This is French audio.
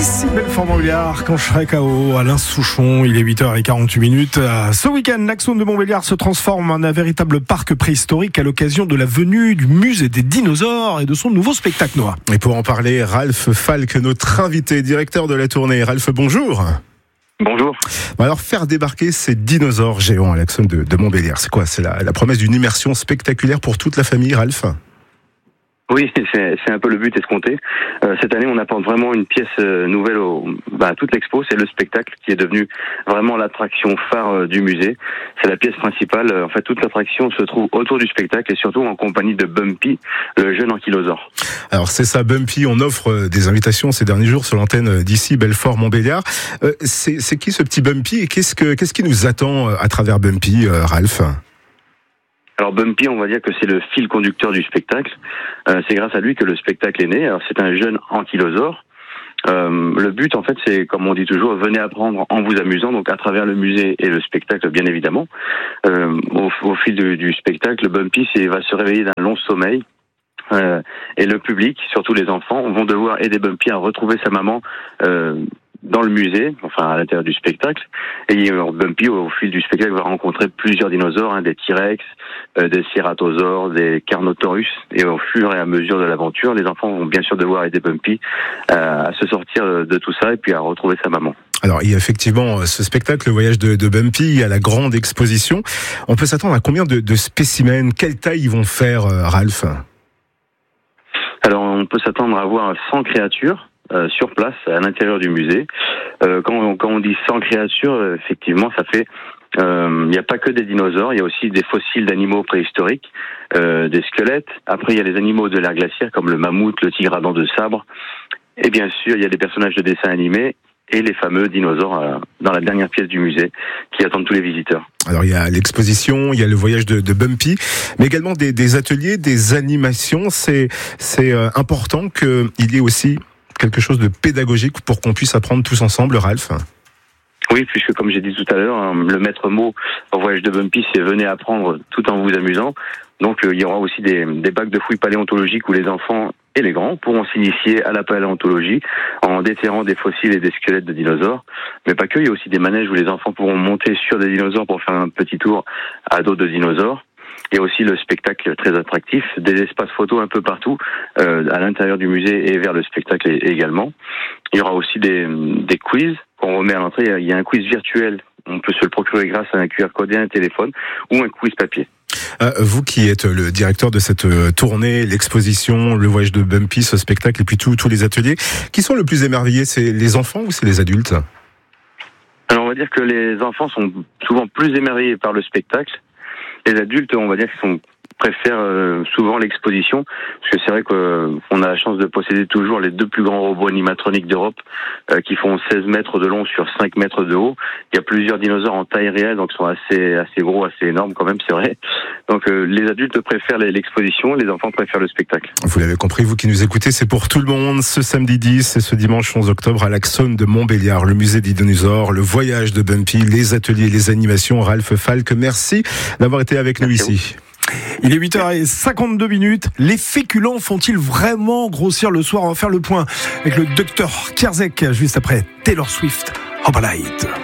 Ici Belfort Montbéliard, quand je serai KO, Alain Souchon, il est 8h48. Ce week-end, l'Axone de Montbéliard se transforme en un véritable parc préhistorique à l'occasion de la venue du musée des dinosaures et de son nouveau spectacle noir. Et pour en parler, Ralph Falk, notre invité, directeur de la tournée. Ralph, bonjour. Bonjour. Alors, faire débarquer ces dinosaures géants à l'Axone de Montbéliard, c'est quoi? C'est la promesse d'une immersion spectaculaire pour toute la famille, Ralph? Oui, c'est un peu le but escompté. Cette année, on apporte vraiment une pièce nouvelle à toute l'expo. C'est le spectacle qui est devenu vraiment l'attraction phare du musée. C'est la pièce principale. En fait, toute l'attraction se trouve autour du spectacle et surtout en compagnie de Bumpy, le jeune ankylosaure. Alors, c'est ça, Bumpy. On offre des invitations ces derniers jours sur l'antenne d'ici, Belfort Montbéliard. C'est qui ce petit Bumpy et qu'est-ce qui nous attend à travers Bumpy, Ralph? Alors Bumpy, on va dire que c'est le fil conducteur du spectacle. C'est grâce à lui que le spectacle est né. Alors c'est un jeune ankylosaure. Le but, en fait, c'est, comme on dit toujours, venez apprendre en vous amusant, donc à travers le musée et le spectacle, bien évidemment. Au fil du spectacle, Bumpy va se réveiller d'un long sommeil. Et le public, surtout les enfants, vont devoir aider Bumpy à retrouver sa maman dans le musée, enfin à l'intérieur du spectacle. Et Bumpy, au fil du spectacle, va rencontrer plusieurs dinosaures, des T-Rex, des Ceratosaures, des Carnotaurus. Et au fur et à mesure de l'aventure, les enfants vont bien sûr devoir aider Bumpy à se sortir de tout ça et puis à retrouver sa maman. Alors, il y a effectivement ce spectacle, le voyage de Bumpy, il y a la grande exposition. On peut s'attendre à combien de spécimens? Quelle taille ils vont faire, Ralph? Alors, on peut s'attendre à voir 100 créatures sur place, à l'intérieur du musée. Quand on dit 100 créatures, effectivement, ça fait... Il n'y a pas que des dinosaures, il y a aussi des fossiles d'animaux préhistoriques, des squelettes. Après, il y a les animaux de l'ère glaciaire, comme le mammouth, le tigre à dents de sabre. Et bien sûr, il y a des personnages de dessins animés et les fameux dinosaures dans la dernière pièce du musée qui attendent tous les visiteurs. Alors il y a l'exposition, il y a le voyage de Bumpy, mais également des ateliers, des animations. C'est important qu'il y ait aussi quelque chose de pédagogique pour qu'on puisse apprendre tous ensemble, Ralph. Oui, puisque comme j'ai dit tout à l'heure, le maître mot au voyage de Bumpy, c'est venez apprendre tout en vous amusant. Donc il y aura aussi des bacs de fouilles paléontologiques où les enfants et les grands pourront s'initier à la paléontologie en déterrant des fossiles et des squelettes de dinosaures. Mais pas que, il y a aussi des manèges où les enfants pourront monter sur des dinosaures pour faire un petit tour à dos de dinosaures. Il y a aussi le spectacle très attractif, des espaces photos un peu partout, à l'intérieur du musée et vers le spectacle également. Il y aura aussi des quiz qu'on remet à l'entrée. Il y a un quiz virtuel, on peut se le procurer grâce à un QR code et un téléphone, ou un quiz papier. Vous qui êtes le directeur de cette tournée, l'exposition, le voyage de Bumpy, ce spectacle et puis tous les ateliers, qui sont le plus émerveillés? C'est les enfants ou c'est les adultes? Alors on va dire que les enfants sont souvent plus émerveillés par le spectacle. Les adultes, on va dire qu'ils préfèrent souvent l'exposition, parce que c'est vrai qu'on a la chance de posséder toujours les deux plus grands robots animatroniques d'Europe, qui font 16 mètres de long sur 5 mètres de haut. Il y a plusieurs dinosaures en taille réelle, donc ils sont assez gros, assez énormes quand même, c'est vrai. Donc les adultes préfèrent l'exposition, les enfants préfèrent le spectacle. Vous l'avez compris, vous qui nous écoutez, c'est pour tout le monde. Ce samedi 10 et ce dimanche 11 octobre à l'Axone de Montbéliard, le musée des dinosaures, le voyage de Bumpy, les ateliers, les animations. Ralph Falk, merci d'avoir été avec nous ici. Il est 8h52. Les féculents font-ils vraiment grossir le soir? On va faire le point avec le docteur Kierzek juste après Taylor Swift, Opalite.